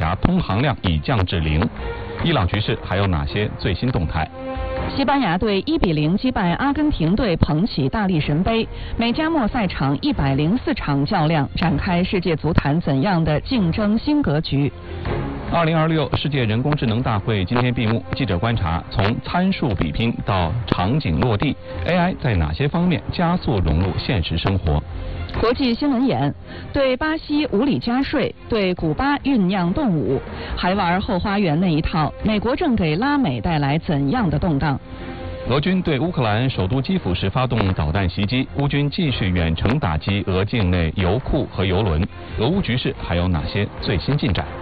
牙通航量已降至0。伊朗局势还有哪些最新动态？ 西班牙队1比0击败阿根廷队，捧起大力神杯。美加墨赛场104场较量，展开世界足坛怎样的竞争新格局 ？2026世界人工智能大会今天闭幕，记者观察，从参数比拼到场景落地 ，AI 在哪些方面加速融入现实生活？ 国际新闻眼：对巴西无理加税，对古巴酝酿动武，还玩后花园那一套。美国正给拉美带来怎样的动荡？ 俄军对乌克兰首都基辅市发动导弹袭击，乌军继续远程打击俄境内油库和油轮。俄乌局势还有哪些最新进展？